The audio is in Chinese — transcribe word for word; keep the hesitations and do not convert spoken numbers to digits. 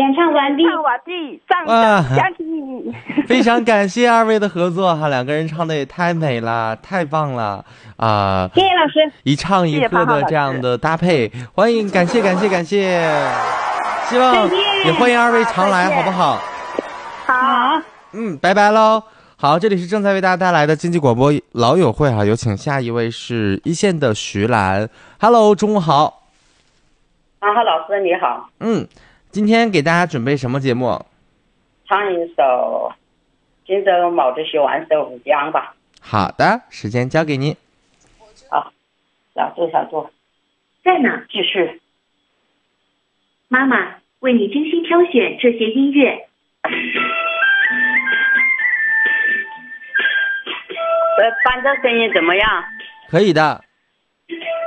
演唱完毕， 唱完毕，上等相亲。 非常感谢二位的合作哈，两个人唱的也太美了，太棒了啊！ 谢谢老师， 一唱一和的这样的搭配，欢迎，感谢感谢感谢，希望也欢迎二位常来，好不好？ 好， 嗯，拜拜喽。好，这里是正在为大家带来的经济广播老友会哈，有请下一位是一线的徐兰 ，Hello， 中午好。 啊，老师你好。 嗯，今天给大家准备什么节目？ 唱一首金州毛主席万寿无疆吧。 好的，时间交给您。 好，小度小度， 在哪？ 继续。 妈妈为你精心挑选这些音乐。 这伴奏声音怎么样？ 可以的。